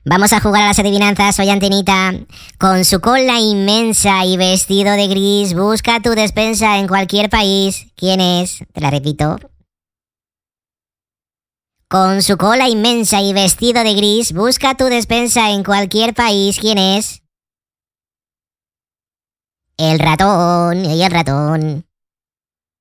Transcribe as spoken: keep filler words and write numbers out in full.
Vamos a jugar a las adivinanzas, soy Antenita. Con su cola inmensa y vestido de gris, busca tu despensa en cualquier país. ¿Quién es? Te la repito. Con su cola inmensa y vestido de gris, busca tu despensa en cualquier país. ¿Quién es? El ratón, y el ratón.